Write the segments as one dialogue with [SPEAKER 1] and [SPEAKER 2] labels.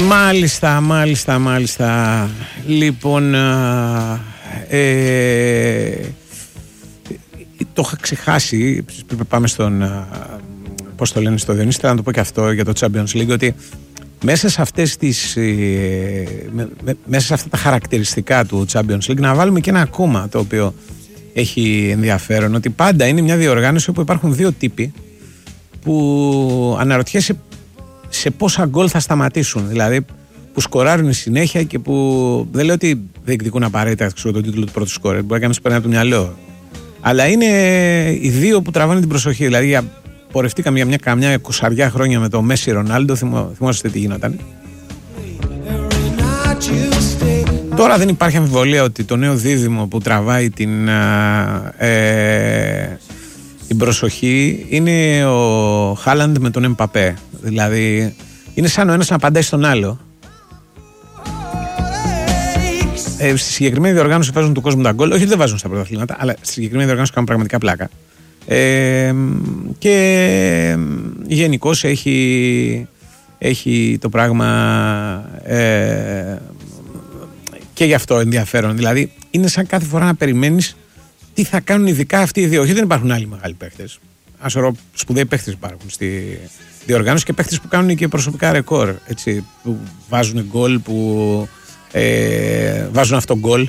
[SPEAKER 1] Μάλιστα. Λοιπόν, το είχα ξεχάσει. Πάμε στον, πώς το λένε, στο Διονύση. Θέλω να το πω και αυτό για το Champions League, ότι μέσα σε αυτές μέσα σε αυτά τα χαρακτηριστικά του Champions League να βάλουμε και ένα ακόμα το οποίο έχει ενδιαφέρον, ότι πάντα είναι μια διοργάνωση όπου υπάρχουν δύο τύποι που αναρωτιέσαι σε πόσα γκολ θα σταματήσουν, δηλαδή που σκοράρουν συνέχεια και που δεν λέω ότι διεκδικούν απαραίτητα τον τίτλο του πρώτου σκόρερ, μπορεί να κάνει περνάει από το μυαλό, αλλά είναι οι δύο που τραβάνε την προσοχή. Δηλαδή πορευτήκαμε για καμιά 20 χρόνια με το Μέση Ρονάλντο, θυμόσαστε τι γινόταν. Τώρα δεν υπάρχει αμφιβολία ότι το νέο δίδυμο που τραβάει την προσοχή είναι ο Χάλαντ με τον Εμπαπέ. Δηλαδή είναι σαν ο ένας να απαντάει στον άλλο. Στη συγκεκριμένη διοργάνωση βάζουν του κόσμου τα γκολ. Όχι, δεν βάζουν στα πρωταθλήματα, αλλά στη συγκεκριμένη διοργάνωση κάνουν πραγματικά πλάκα. Και γενικώς έχει το πράγμα και γι' αυτό ενδιαφέρον. Δηλαδή είναι σαν κάθε φορά να περιμένεις τι θα κάνουν ειδικά αυτοί οι δύο. Όχι, δεν υπάρχουν άλλοι μεγάλοι παίχτες. Ένα σωρό σπουδαίοι παίχτες υπάρχουν στη διοργάνωση και παίχτες που κάνουν και προσωπικά ρεκόρ. Έτσι, που βάζουν γκολ, που βάζουν αυτό γκολ.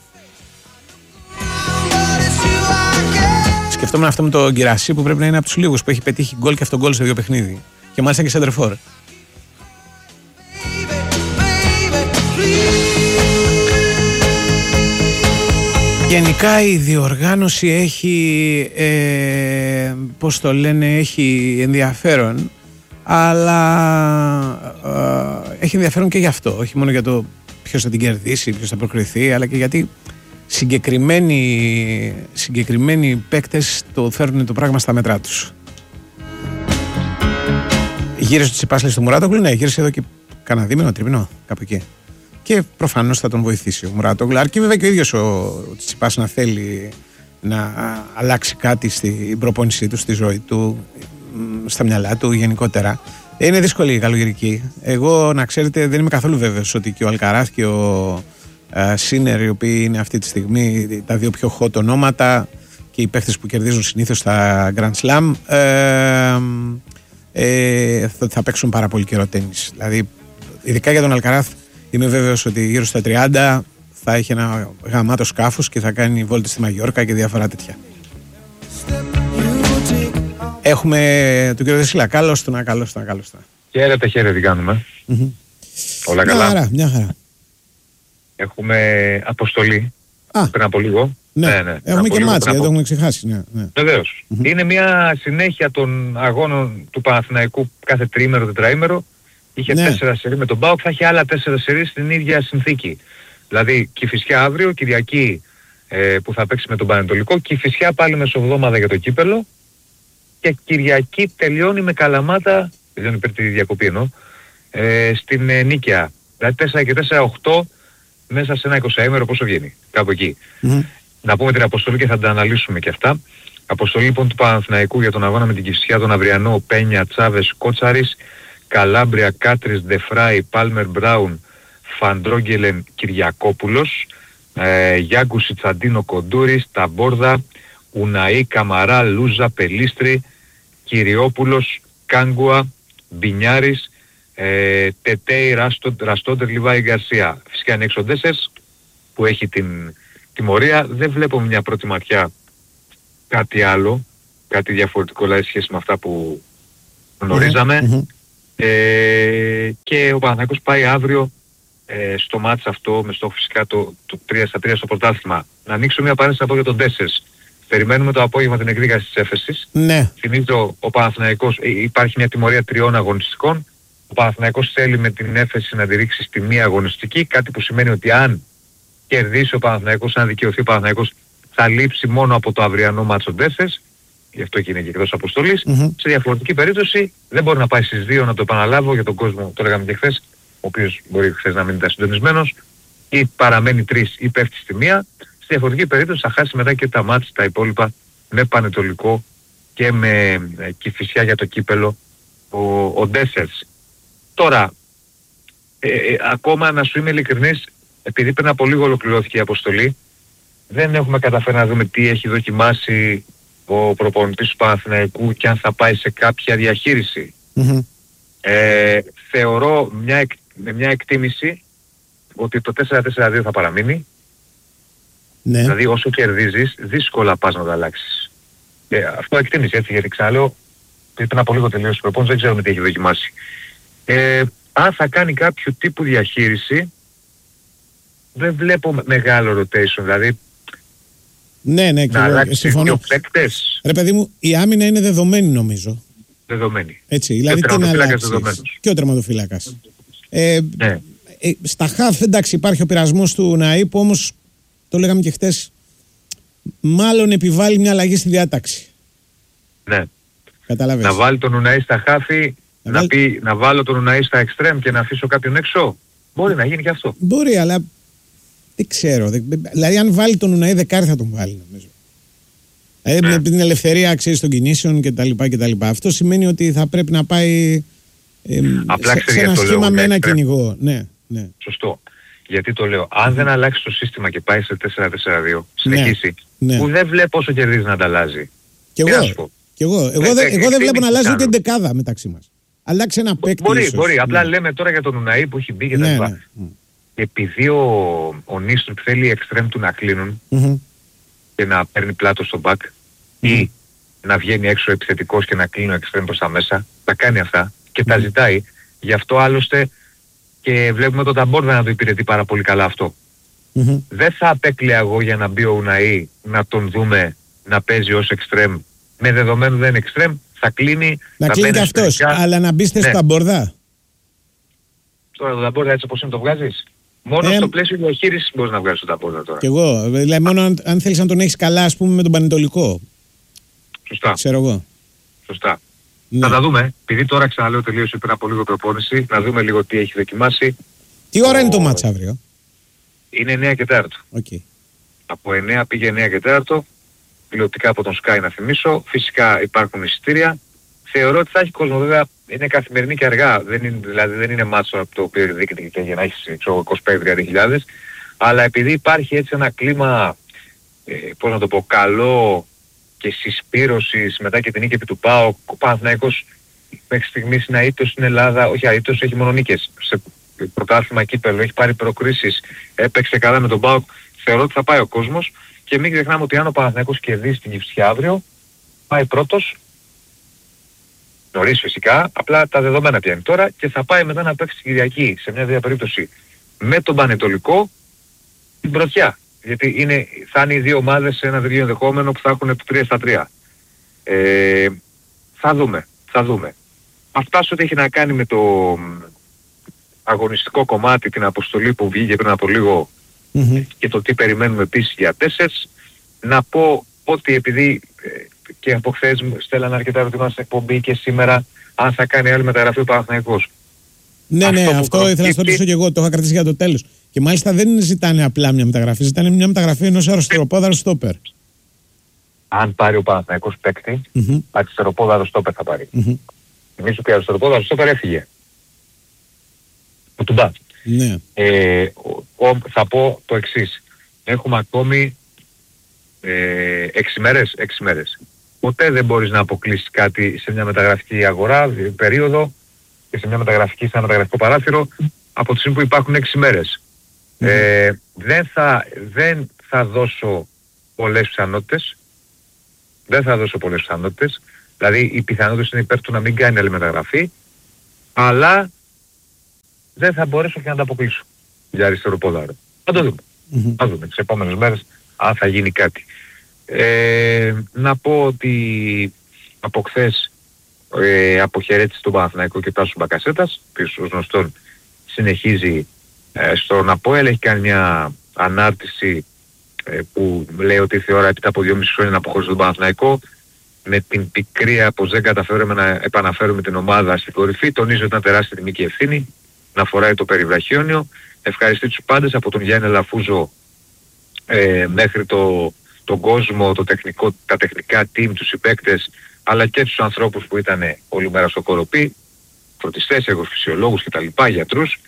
[SPEAKER 1] Σκεφτόμουν αυτό με τον Γκυρασί που πρέπει να είναι από τους λίγους που έχει πετύχει γκολ και αυτό γκολ σε δύο παιχνίδι. Και μάλιστα και σέντερφορ. Γενικά η διοργάνωση έχει, πώς το λένε, έχει ενδιαφέρον, αλλά έχει ενδιαφέρον και γι' αυτό, όχι μόνο για το ποιος θα την κερδίσει, ποιος θα προκριθεί, αλλά και γιατί συγκεκριμένοι παίκτες το φέρνουν το πράγμα στα μέτρά τους. Γύρισε το Τσιπάς στο Μουράτογλου, ναι, γύρισε εδώ και κανένα δίμηνο, τριμηνό, κάπου εκεί. Και προφανώς θα τον βοηθήσει ο Μουράτογλου. Αρκεί βέβαια και ο ίδιος ο Τσιπάς να θέλει να αλλάξει κάτι στην προπόνησή του, στη ζωή του, στα μυαλά του γενικότερα. Είναι δύσκολη η καλογερική. Εγώ, να ξέρετε, δεν είμαι καθόλου βέβαιος ότι και ο Αλκαράθ και ο Σίνερ, οι οποίοι είναι αυτή τη στιγμή τα δύο πιο hot ονόματα και οι παίχτες που κερδίζουν συνήθως στα Grand Slam, θα παίξουν πάρα πολύ καιρό τένις. Δηλαδή, ειδικά για τον Αλκαράθ, είμαι βέβαιος ότι γύρω στα 30 θα έχει ένα γαμάτο σκάφος και θα κάνει βόλτες στη Μαγιόρκα και διάφορα τέτοια. Έχουμε τον κύριο Δεσίλα. Καλώς του.
[SPEAKER 2] Χαίρετε, τι κάνουμε. Όλα καλά.
[SPEAKER 1] Μια χαρά.
[SPEAKER 2] Έχουμε αποστολή πριν από λίγο.
[SPEAKER 1] Ναι. Έχουμε και μάτς, δεν το έχουμε ξεχάσει. Ναι.
[SPEAKER 2] Βεβαίως. Είναι μια συνέχεια των αγώνων του Παναθηναϊκού κάθε τριήμερο, τετραήμερο. Είχε 4 σερί με τον ΠΑΟΚ, θα έχει άλλα 4 σερί στην ίδια συνθήκη. Δηλαδή Κηφισιά αύριο, Κυριακή που θα παίξει με τον Πανετολικό, Κηφισιά πάλι μεσοβδόμαδα για το κύπελο και Κυριακή τελειώνει με Καλαμάτα, τελειώνει υπέρ τη διακοπή εννοώ, στην Νίκαια. Δηλαδή 4 και 4, 8 μέσα σε ένα 20ήμερο πόσο βγαίνει, κάπου εκεί. Να πούμε την αποστολή και θα τα αναλύσουμε και αυτά. Αποστολή λοιπόν του Παναθηναϊκού για τον αγώνα με την Κηφισιά, τον αυριανό, Πένια, Τσάβες, Κότσαρης, Καλάμπρια, Κάτρις, Ντεφράι, Πάλμερ, Μπράουν, Φαντρόγγελεν, Κυριακόπουλος, Γιάγκου, Σιτσαντίνο, Κοντούρης, Ταμπόρδα, Ουναή, Καμαρά, Λούζα, Πελίστρη, Κυριόπουλος, Κάγκουα, Μπινιάρης, Τετέι, Ραστόντερ, Λιβάη, Γκαρσία. Φυσικά είναι έξω Ντέσσερς που έχει την τιμωρία. Δεν βλέπω μια πρώτη ματιά κάτι άλλο, κάτι διαφορετικό δηλαδή σχέση με αυτά που γνωρίζαμε. Και ο Παναθηναϊκός πάει αύριο στο μάτς αυτό με στόχο φυσικά το 3-3 στο πρωτάθλημα. Να ανοίξω μια παρένθεση να πω για τον Ντέσσερς. Περιμένουμε το απόγευμα την εκδίκαση της έφεσης.
[SPEAKER 1] Ναι.
[SPEAKER 2] Θυμίζω ο Παναθηναϊκός, υπάρχει μια τιμωρία 3 αγωνιστικών. Ο Παναθηναϊκός θέλει με την έφεση να τη ρίξει στη μία αγωνιστική, κάτι που σημαίνει ότι αν κερδίσει ο Παναθηναϊκός, αν δικαιωθεί ο Παναθηναϊκός, θα λείψει μόνο από το αυριανό μάτσο Ντέσσερς. Γι' αυτό και είναι και εκτός αποστολής. Σε διαφορετική περίπτωση δεν μπορεί να πάει στις 2, να το επαναλάβω για τον κόσμο, το λέγαμε και χθες, ο οποίος μπορεί χθες να μην ήταν συντονισμένος, ή παραμένει 3 ή πέφτει στη μία. Στη διαφορετική περίπτωση θα χάσει μετά και τα μάτς τα υπόλοιπα με Πανετολικό και με Κηφισιά για το κύπελο ο Ντέσσερς. Τώρα, ακόμα να σου είμαι ειλικρινής, επειδή πριν από λίγο ολοκληρώθηκε η αποστολή, δεν έχουμε καταφέρει να δούμε τι έχει δοκιμάσει ο προπονητής του Παναθηναϊκού και αν θα πάει σε κάποια διαχείριση. Θεωρώ με μια εκτίμηση ότι το 4-4-2 θα παραμείνει. Ναι. Δηλαδή όσο κερδίζεις, δύσκολα πας να το αλλάξεις. Αυτό εκτίμηση, έτσι, γιατί ξαναλέω, πριν από λίγο τελείωσε ο προπονητής, δεν ξέρουμε τι έχει δοκιμάσει. Αν θα κάνει κάποιο τύπου διαχείριση, δεν βλέπω μεγάλο rotation, δηλαδή
[SPEAKER 1] ναι,
[SPEAKER 2] να αλλάξει δύο παίκτες.
[SPEAKER 1] Ρε παιδί μου, η άμυνα είναι δεδομένη νομίζω.
[SPEAKER 2] Δεδομένη.
[SPEAKER 1] Έτσι, δηλαδή τι να αλλάξεις. Και ο τερματοφύλακας. Ναι. Στα χαφ, εντάξει, υπάρχει ο πειρασμός του Ναΐ, που όμως, το λέγαμε και χτες, μάλλον επιβάλλει μια αλλαγή στη διάταξη.
[SPEAKER 2] Ναι.
[SPEAKER 1] Καταλαβες.
[SPEAKER 2] Να βάλει τον Ουναΐ στα χάφη, να βάλω τον Ουναΐ στα εξτρέμ και να αφήσω κάποιον έξω. Μπορεί να γίνει και αυτό.
[SPEAKER 1] Μπορεί, αλλά δεν ξέρω. Δηλαδή, αν βάλει τον Ουναΐ δεκάρι, θα τον βάλει, νομίζω. Με την ελευθερία αξίας των κινήσεων κτλ. Αυτό σημαίνει ότι θα πρέπει να πάει σε ένα σχήμα με ένα κυνηγό. Ναι.
[SPEAKER 2] Σωστό. Γιατί το λέω, αν δεν αλλάξει το σύστημα και πάει σε 4-4-2, συνεχίσει, που δεν βλέπω όσο κερδίζει να ανταλλάζει.
[SPEAKER 1] Κι εγώ δεν βλέπω να αλλάζει ούτε την δεκάδα μεταξύ μας. Αλλάξει ένα παίκτη.
[SPEAKER 2] Μπορεί. Απλά λέμε τώρα για τον Ουναΐ που έχει μπει και τα λοιπά. Επειδή ο Νίστρουκ θέλει εξτρέμ του να κλείνουν και να παίρνει πλάτο στο μπακ ή να βγαίνει έξω επιθετικός και να κλείνει ο εξτρέμ προς τα μέσα, τα κάνει αυτά και τα ζητάει. Γι' αυτό άλλωστε και βλέπουμε τον Ταμπόρδα να το υπηρετεί πάρα πολύ καλά αυτό. Δεν θα απέκλεια εγώ για να μπει ο Ουναΐ να τον δούμε να παίζει ως εξτρέμ. Με δεδομένο δεν είναι εξτρέμ, θα κλείνει.
[SPEAKER 1] Να κλείνει και αυτός, αλλά να μπει στο Ταμπόρδα.
[SPEAKER 2] Τώρα τον Ταμπόρδα έτσι όπως είναι το βγάζεις. Μόνο στο πλαίσιο διαχείρισης μπορείς να βγάλεις τον Ταμπόρδα τώρα.
[SPEAKER 1] Κι εγώ. Δηλαδή μόνο αν θέλεις να τον έχεις καλά, ας πούμε, με τον Πανετολικό.
[SPEAKER 2] Σωστά.
[SPEAKER 1] Ξέρω εγώ.
[SPEAKER 2] Σωστά. Θα τα δούμε. Επειδή τώρα ξαναλέω τελείωσε πριν από λίγο προπόνηση, να δούμε λίγο τι έχει δοκιμάσει.
[SPEAKER 1] Τι ώρα είναι το μάτς αύριο?
[SPEAKER 2] Είναι 9 και 4.
[SPEAKER 1] Okay.
[SPEAKER 2] Από 9 πήγε 9 και 4. Τηλεοπτικά από τον Sky να θυμίσω. Φυσικά υπάρχουν εισιτήρια. Θεωρώ ότι θα έχει κόσμο. Βέβαια είναι καθημερινή και αργά. Δηλαδή δεν είναι μάτσο από το οποίο δείχνει για να έχεις 25-30.000. Αλλά επειδή υπάρχει έτσι ένα κλίμα, πώς να το πω, καλό και συσπήρωσης μετά και την νίκη επί του ΠΑΟΚ, ο Παναθηναϊκός μέχρι στιγμής είναι αήττος στην Ελλάδα. Όχι αήττος, έχει μόνο νίκες. Σε πρωτάθλημα κύπελλο, έχει πάρει προκρίσεις, έπαιξε καλά με τον ΠΑΟΚ. Θεωρώ ότι θα πάει ο κόσμος και μην ξεχνάμε ότι αν ο Παναθηναϊκός κερδίσει την Κυφσιά αύριο, πάει πρώτος. Νωρίς φυσικά, απλά τα δεδομένα πιάνει τώρα και θα πάει μετά να παίξει την Κυριακή σε μια περίπτωση με τον Πανετολικό την πρωτιά. Γιατί θα είναι οι δύο ομάδες σε ένα δυο ενδεχόμενο που θα έχουν το 3-3. Θα δούμε. Αυτά ό,τι έχει να κάνει με το αγωνιστικό κομμάτι, την αποστολή που βγήκε πριν από λίγο και το τι περιμένουμε επίσης για 4. Να πω ότι επειδή και από χθες στέλνανε αρκετά ερωτήματα στην εκπομπή και σήμερα αν θα κάνει άλλη μεταγραφή ο Παναθηναϊκός.
[SPEAKER 1] Ναι, αυτό ήθελα να το ρωτήσω και εγώ, το είχα κρατήσει για το τέλος. Και μάλιστα δεν ζητάνε απλά μια μεταγραφή, ζητάνε μια μεταγραφή ενός αριστεροπόδαρου στόπερ.
[SPEAKER 2] Αν πάρει ο Παναθηναϊκός παίκτη, αριστεροπόδαρο στόπερ θα πάρει. Εμείς ότι αριστεροπόδαρο στόπερ έφυγε. Ο Τουμπά.
[SPEAKER 1] Ναι.
[SPEAKER 2] Θα πω το εξής. Έχουμε ακόμη 6 μέρες. Ποτέ δεν μπορείς να αποκλείσεις κάτι σε μια μεταγραφική αγορά, περίοδο και σε σε ένα μεταγραφικό παράθυρο από τη στιγμή που υπάρχουν 6 μέρες. Δεν θα δώσω πολλές πιθανότητες. Δηλαδή οι πιθανότητες είναι υπέρ του να μην κάνει άλλη μεταγραφή, αλλά δεν θα μπορέσω και να τα αποκλείσω για αριστεροπόδαρο. Θα το δούμε. Θα δούμε τις επόμενες μέρες αν θα γίνει κάτι. Να πω ότι από χθες αποχαιρέτησε τον Παναθηναϊκό και Τάσος Μπακασέτας, που ως γνωστόν συνεχίζει στον ΑΠΟΕΛ. Έχει κάνει μια ανάρτηση που λέει ότι ήρθε η ώρα έπειτα από 2,5 χρόνια να αποχωρήσει τον Παναθηναϊκό, με την πικρία πως δεν καταφέρουμε να επαναφέρουμε την ομάδα στην κορυφή. Τονίζει ότι ήταν τεράστια τιμή και ευθύνη να φοράει το περιβραχιόνιο. Ευχαριστεί τους πάντες από τον Γιάννη Λαφούζο μέχρι τον κόσμο, τα τεχνικά team, τους συμπαίκτες, αλλά και τους ανθρώπους που ήταν όλη μέρα στο κοροπή, φροντιστές, εργοφυσιολόγους κτλ, γιατρούς.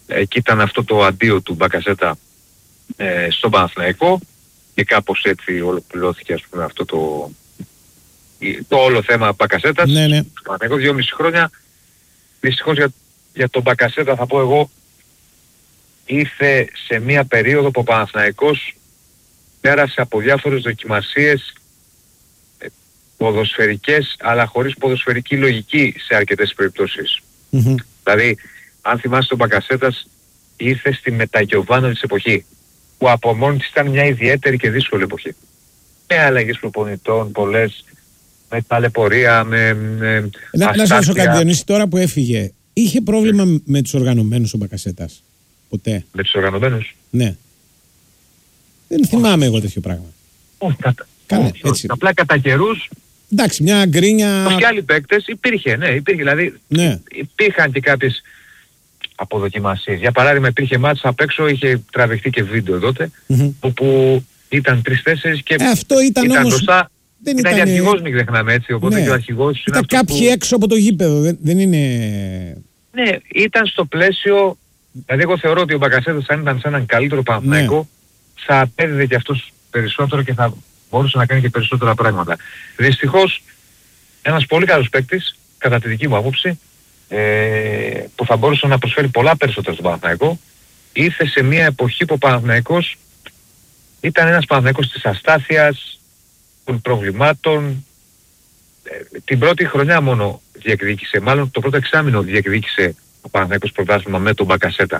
[SPEAKER 2] εκεί ήταν αυτό το αντίο του Μπακασέτα στον Παναθηναϊκό και κάπως έτσι ολοκληρώθηκε, ας πούμε, αυτό το όλο θέμα Μπακασέτας.
[SPEAKER 1] Ναι, ναι.
[SPEAKER 2] Εγώ 2,5 χρόνια, δυστυχώς για τον Μπακασέτα θα πω εγώ, ήρθε σε μια περίοδο που ο Παναθηναϊκός πέρασε από διάφορες δοκιμασίες ποδοσφαιρικές, αλλά χωρίς ποδοσφαιρική λογική σε αρκετές περιπτώσεις. Δηλαδή, αν θυμάστε, ο Μπακασέτας ήρθε στη μεταγιοβάνοβιτς εποχή, που από μόνη της ήταν μια ιδιαίτερη και δύσκολη εποχή. Με αλλαγές προπονητών, πολλές, με ταλαιπωρία, με
[SPEAKER 1] να σας ρωτήσω κάτι, Διονύση, τώρα που έφυγε, είχε πρόβλημα με τους οργανωμένους ο Μπακασέτας? Ποτέ?
[SPEAKER 2] Με τους οργανωμένους?
[SPEAKER 1] Ναι. Δεν θυμάμαι εγώ τέτοιο πράγμα.
[SPEAKER 2] Όχι,
[SPEAKER 1] έτσι.
[SPEAKER 2] Απλά κατά καιρούς.
[SPEAKER 1] Εντάξει, μια γκρίνια.
[SPEAKER 2] Όπως και άλλοι παίκτες υπήρχε, δηλαδή
[SPEAKER 1] ναι.
[SPEAKER 2] Υπήρχαν και κάποιες αποδοκιμασίες. Για παράδειγμα, υπήρχε μάτς απ' έξω, είχε τραβηχτεί και βίντεο τότε, όπου ήταν 3-4 και
[SPEAKER 1] αυτό ήταν όμως
[SPEAKER 2] μπροστά.
[SPEAKER 1] Δεν
[SPEAKER 2] ήταν αρχηγός, μην ξεχνάμε, έτσι, οπότε και ο αρχηγός
[SPEAKER 1] ήταν κάποιοι έξω από το γήπεδο, δεν είναι...
[SPEAKER 2] Ναι, ήταν στο πλαίσιο, δηλαδή εγώ θεωρώ ότι ο Μπακασέτας αν ήταν σε έναν καλύτερο Παναθηναϊκό, θα απέδιδε και αυτός περισσότερο και θα μπορούσε να κάνει και περισσότερα πράγματα. Δυστυχώς, ένας πολύ καλός παίκτης, κατά τη δική μου άποψη, που θα μπορούσε να προσφέρει πολλά περισσότερα στον Παναθηναϊκό, ήρθε σε μια εποχή που ο Παναθηναϊκός ήταν ένας Παναθηναϊκός της αστάθειας, των προβλημάτων. Την πρώτη χρονιά μόνο διεκδίκησε, μάλλον το πρώτο εξάμηνο διεκδίκησε ο Παναθηναϊκός πρωτάθλημα με τον Μπακασέτα.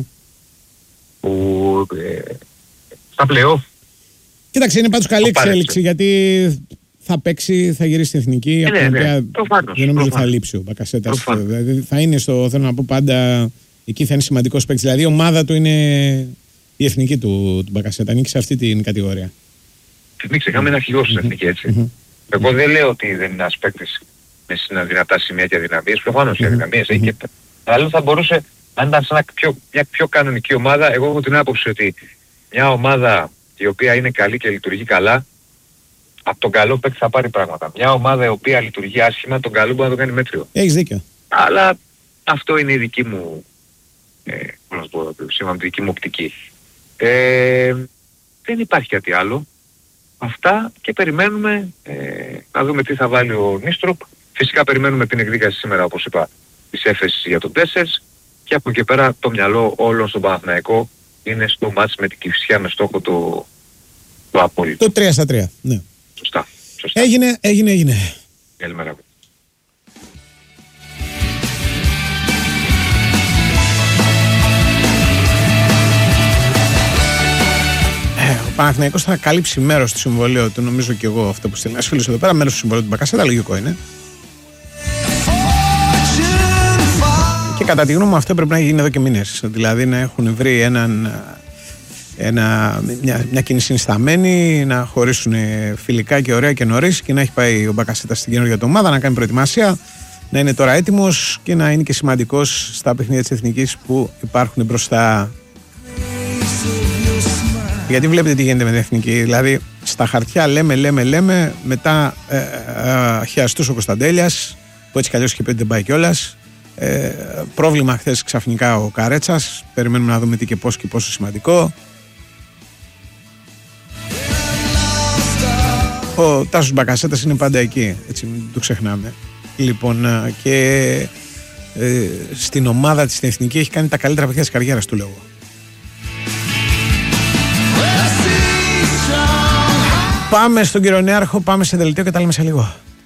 [SPEAKER 2] Που στα play-off.
[SPEAKER 1] Κοίταξε, είναι πάντως καλή εξέλιξη, γιατί θα παίξει, θα γυρίσει στην εθνική. Δεν νομίζω ότι θα λείψει ο Μπακασέτας. Δηλαδή θα είναι θέλω να πω πάντα, εκεί θα είναι σημαντικός παίκτης. Δηλαδή η ομάδα του είναι η εθνική του Μπακασέτα, ανήκει σε αυτή την κατηγορία.
[SPEAKER 2] Μην ξεχνάμε, είναι αρχηγός στην εθνική, έτσι. Εγώ δεν λέω ότι δεν είναι ένας παίκτης με δυνατά σημεία και αδυναμίες. Προφανώς οι αδυναμίες έχει, αλλά θα μπορούσε, αν ήταν σε μια πιο κανονική ομάδα, εγώ έχω την άποψη ότι μια ομάδα η οποία είναι καλή και λειτουργεί καλά, από τον καλό παίκτη θα πάρει πράγματα. Μια ομάδα η οποία λειτουργεί άσχημα, τον καλό μπορεί να το κάνει μέτριο.
[SPEAKER 1] Έχεις δίκιο.
[SPEAKER 2] Αλλά αυτό είναι η δική μου, δική μου οπτική. Δεν υπάρχει κάτι άλλο. Αυτά και περιμένουμε να δούμε τι θα βάλει ο Νίστροπ. Φυσικά περιμένουμε την εκδίκαση σήμερα, όπως είπα, της έφεσης για τον 4 και από εκεί πέρα το μυαλό όλων στον Παναθηναϊκό είναι στο μάτς με την Κηφισιά με στόχο το απόλυτο.
[SPEAKER 1] Το 3-3, ναι.
[SPEAKER 2] Σωστά.
[SPEAKER 1] Έγινε.
[SPEAKER 2] Καλημέρα.
[SPEAKER 1] Ο Παναθηναϊκός θα καλύψει μέρος του συμβολίου του, νομίζω και εγώ αυτό που στείλει ένας φίλος εδώ πέρα, μέρος του συμβολίου του Μπακασέτα, λογικό είναι. Και κατά τη γνώμη μου αυτό πρέπει να γίνει εδώ και μήνες. Δηλαδή να έχουν βρει μια κοινή συνισταμένη, να χωρίσουν φιλικά και ωραία και νωρίς και να έχει πάει ο Μπακασέτας στην καινούργια του ομάδα, να κάνει προετοιμασία, να είναι τώρα έτοιμος και να είναι και σημαντικός στα παιχνίδια της εθνικής που υπάρχουν μπροστά. Γιατί βλέπετε τι γίνεται με την εθνική. Δηλαδή στα χαρτιά λέμε, μετά χιαστούς ο Κωνσταντέλιας, που έτσι κι αλλιώς είχε πει ότι δεν πάει κιόλας. Πρόβλημα χθες ξαφνικά ο Καρέτσας. Περιμένουμε να δούμε τι και πώς και πόσο σημαντικό. Ο Τάσος Μπακασέτας είναι πάντα εκεί, έτσι μην το ξεχνάμε. Λοιπόν, και στην ομάδα της στην εθνική έχει κάνει τα καλύτερα παιχνίδια της καριέρας του, λέω. Πάμε στον κύριο Νέαρχο, πάμε σε δελτίο και τα λέμε σε λίγο.